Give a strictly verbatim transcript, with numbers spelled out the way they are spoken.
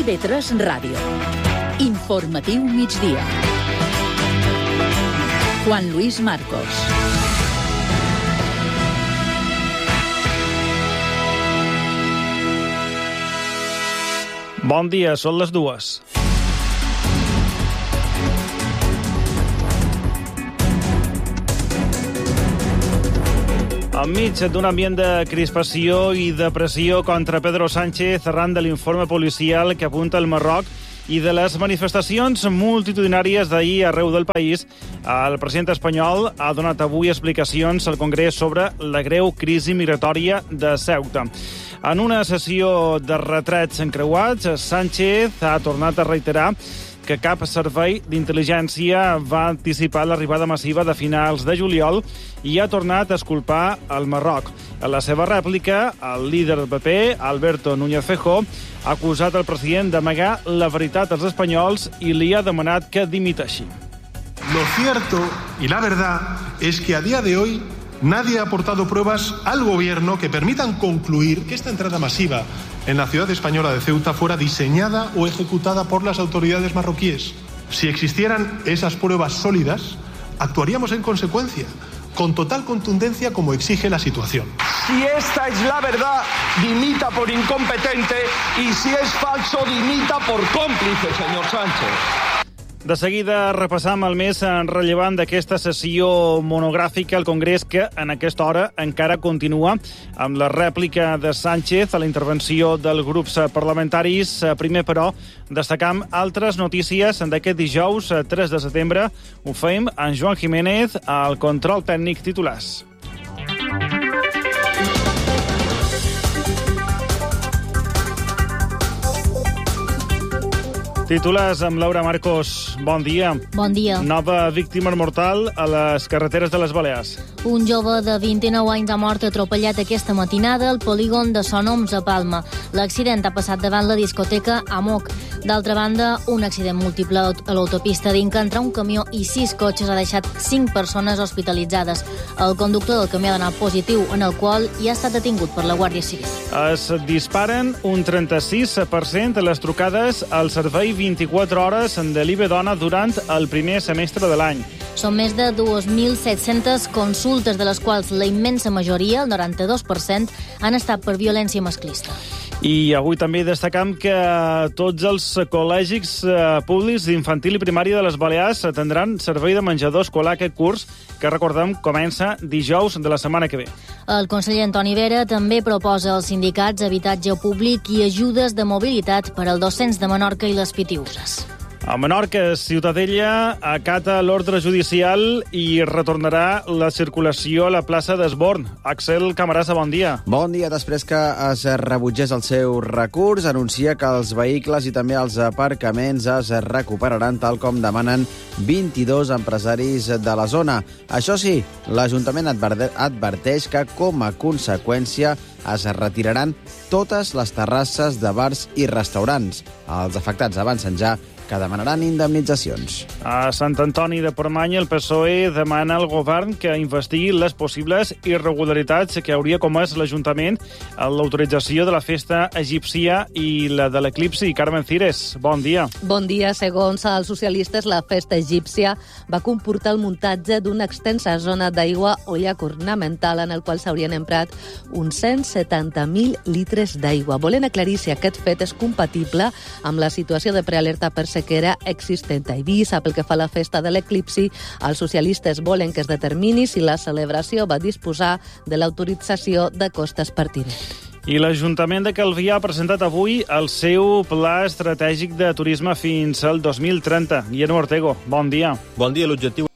T V tres Ràdio. Informatiu migdia. Juan Luis Marcos. Bon dia, són les dues. Enmig d'un ambient de crispació i de pressió contra Pedro Sánchez arran de l'informe policial que apunta al Marroc i de les manifestacions multitudinàries d'ahir arreu del país, el president espanyol ha donat avui explicacions al Congrés sobre la greu crisi migratòria de Ceuta. En una sessió de retrets encreuats, Sánchez ha tornat a reiterar que cap servei d'intel·ligència va anticipar l'arribada massiva de finals de juliol i ha tornat a esculpar el Marroc. En la seva rèplica, el líder del P P, Alberto Núñez Feijóo, ha acusat el president d'amagar la veritat als espanyols i li ha demanat que dimiteixi. Lo cierto y la verdad es que a día de hoy nadie ha aportado pruebas al gobierno que permitan concluir que esta entrada masiva en la ciudad española de Ceuta fuera diseñada o ejecutada por las autoridades marroquíes. Si existieran esas pruebas sólidas, actuaríamos en consecuencia, con total contundencia como exige la situación. Si esta es la verdad, dimita por incompetente, y si es falso, dimita por cómplice, señor Sánchez. De seguida repassam el més rellevant d'aquesta sessió monogràfica al Congrés que en aquesta hora encara continua amb la rèplica de Sánchez a la intervenció dels grups parlamentaris. Primer, però, destacam altres notícies d'aquest dijous tres de setembre. Ho fem amb Joan Jiménez al control tècnic titulars. Titulars amb Laura Marcos. Bon dia. Bon dia. Nova víctima mortal a les carreteres de les Balears. Un jove de vint-i-nou anys ha mort atropellat aquesta matinada al polígon de Sonoms a Palma. L'accident ha passat davant la discoteca Amok. D'altra banda, un accident múltiple a l'autopista d'Inca entre un camió i sis cotxes ha deixat cinc persones hospitalitzades. El conductor del camió ha donat positiu en el qual i ha estat detingut per la Guàrdia Civil. Es disparen un trenta-sis per cent les trucades al servei vint-i-quatre hores de l'I B Dona durant el primer semestre de l'any. Són més de dos mil set-centes consultes, de les quals la immensa majoria, el noranta-dos per cent, han estat per violència masclista. I avui també destacam que tots els col·legis públics d'infantil i primària de les Balears tindran servei de menjador escolar aquest curs, que recordem comença dijous de la setmana que ve. El conseller Antoni Vera també proposa als sindicats habitatge públic i ajudes de mobilitat per al docents de Menorca i les Pitiüses. A Menorca, Ciutadella acata l'ordre judicial i retornarà la circulació a la plaça d'Esborn. Axel Camarasa, bon dia. Bon dia. Després que es rebutgés el seu recurs, anuncia que els vehicles i també els aparcaments es recuperaran tal com demanen vint-i-dos empresaris de la zona. Això sí, l'Ajuntament adverteix que, com a conseqüència, es retiraran totes les terrasses de bars i restaurants. Els afectats avancen ja que demanaran indemnitzacions. A Sant Antoni de Portmany, el P S O E demana al govern que investigui les possibles irregularitats que hauria comès l'Ajuntament en l'autorització de la festa egípcia i la de l'eclipsi. Carmen Cires, bon dia. Bon dia. Segons els socialistes, la festa egípcia va comportar el muntatge d'una extensa zona d'aigua o llac ornamental en el qual s'haurien emprat uns cent setanta mil litres d'aigua. Volen aclarir si aquest fet és compatible amb la situació de prealerta per sequera existent a Eivissa. Pel que fa a la festa de l'eclipsi, els socialistes volen que es determini si la celebració va disposar de l'autorització de costes pertinent. I l'Ajuntament de Calvià ha presentat avui el seu pla estratègic de turisme fins al dos mil trenta. Guillermo Ortego, bon dia. Bon dia. L'objectiu